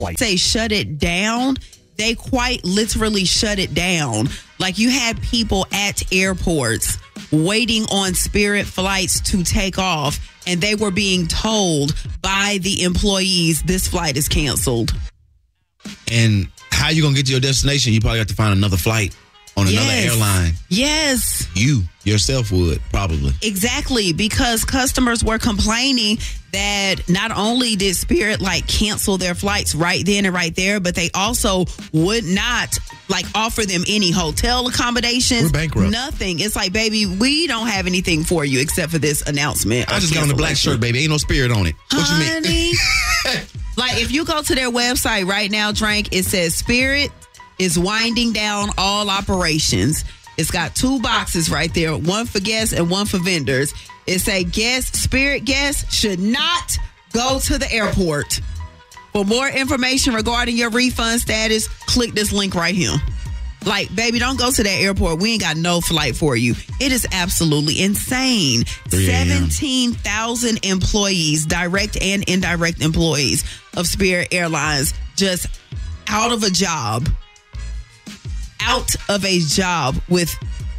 say shut it down, they quite literally shut it down. Like, you had people at airports waiting on Spirit flights to take off, and they were being told by the employees, this flight is canceled. And how you going to get to your destination? You probably have to find another flight on another airline. Yes. You yourself would, probably. Exactly, because customers were complaining that not only did Spirit cancel their flights right then and right there, but they also would not offer them any hotel accommodations. We're bankrupt. Nothing. It's like, baby, we don't have anything for you except for this announcement. I just got on the black shirt, baby. Ain't no Spirit on it. What Honey, you mean? if you go to their website right now, Drank, it says Spirit is winding down all operations. It's got 2 boxes right there, one for guests and one for vendors. It say Spirit guests should not go to the airport. For more information regarding your refund status, click this link right here. Baby, don't go to that airport. We ain't got no flight for you. It is absolutely insane. 17,000 employees, direct and indirect employees of Spirit Airlines, just out of a job with,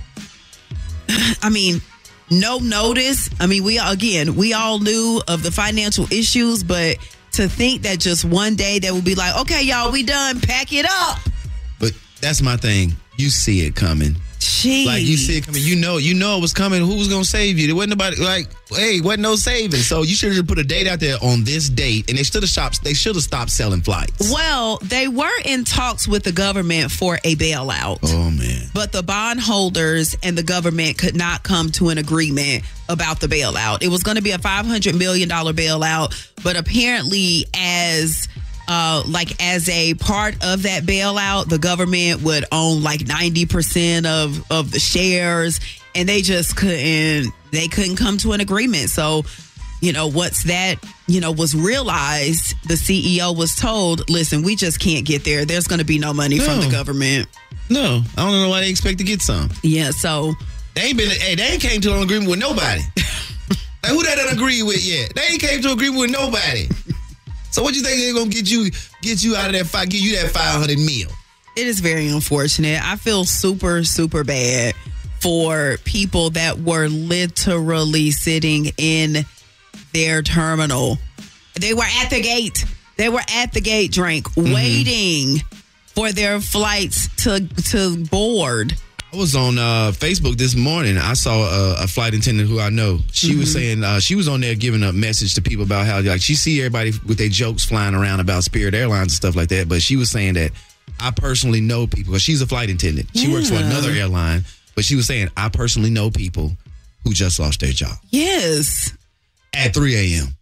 no notice. We all knew of the financial issues, but to think that just one day they would be like, okay, y'all, we done, pack it up. But that's my thing. You see it coming. Jeez. You see it coming. You know it was coming. Who was going to save you? There wasn't nobody, wasn't no saving. So you should have just put a date out there on this date, and they should have stopped selling flights. Well, they were in talks with the government for a bailout. Oh, man. But the bondholders and the government could not come to an agreement about the bailout. It was going to be a $500 million bailout, but apparently as a part of that bailout, the government would own 90% of the shares, and they just couldn't come to an agreement. So, once that, was realized, the CEO was told, listen, we just can't get there. There's going to be no money from the government. No, I don't know why they expect to get some. Yeah, so they ain't came to an agreement with nobody. Who they done agree with yet? They ain't came to an agreement with nobody. So what you think they're gonna get you out of that fight? Give you that $500 million? It is very unfortunate. I feel super, super bad for people that were literally sitting in their terminal. They were at the gate. Drank, waiting for their flights to board. I was on Facebook this morning. I saw a flight attendant who I know. She was saying she was on there giving a message to people about how she see everybody with their jokes flying around about Spirit Airlines and stuff like that. But she was saying that I personally know people, because she's a flight attendant. She works for another airline. But she was saying, I personally know people who just lost their job. Yes. At 3 a.m.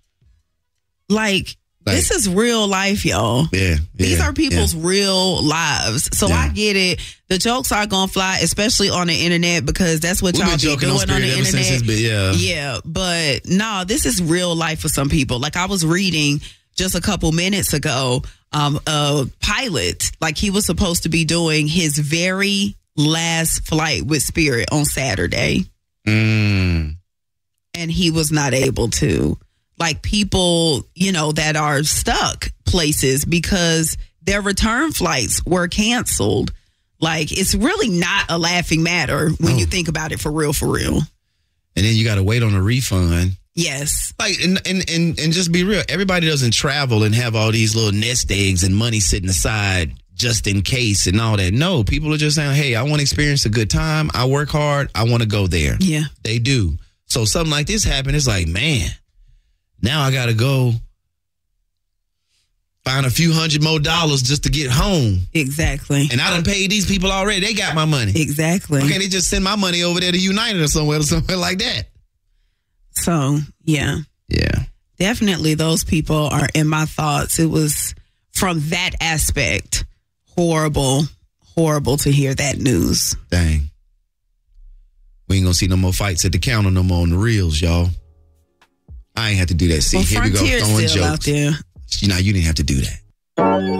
This is real life, y'all. Yeah. These are people's real lives. So I get it. The jokes are going to fly, especially on the internet, because that's what y'all be doing on the internet. Yeah. But no, this is real life for some people. I was reading just a couple minutes ago, a pilot, he was supposed to be doing his very last flight with Spirit on Saturday. And he was not able to. People, that are stuck places because their return flights were canceled. It's really not a laughing matter when you think about it for real. And then you got to wait on a refund. Yes. And just be real. Everybody doesn't travel and have all these little nest eggs and money sitting aside just in case and all that. No, people are just saying, hey, I want to experience a good time. I work hard. I want to go there. Yeah. They do. So something like this happened. It's like, man, now I got to go find a few $100 more just to get home. Exactly. And I done paid these people already. They got my money. Exactly. Okay, they just send my money over there to United or somewhere like that. So, yeah. Yeah. Definitely those people are in my thoughts. It was, from that aspect, horrible to hear that news. Dang. We ain't gonna see no more fights at the counter no more on the reels, y'all. I ain't have to do that. See, here we go, throwing jokes. Out there. You didn't have to do that.